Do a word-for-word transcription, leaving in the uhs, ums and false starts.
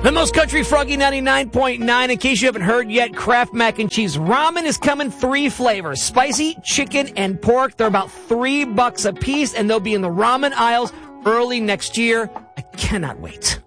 The Most Country Froggy ninety-nine point nine. In case you haven't heard yet, Kraft Mac and Cheese Ramen is coming three flavors. Spicy, chicken, and pork. They're about three bucks a piece, and they'll be in the ramen aisles early next year. I cannot wait.